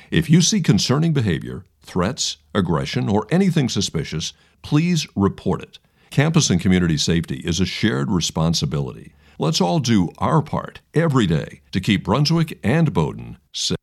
If you see concerning behavior, threats, aggression, or anything suspicious, please report it. Campus and community safety is a shared responsibility. Let's all do our part every day to keep Brunswick and Bowdoin safe.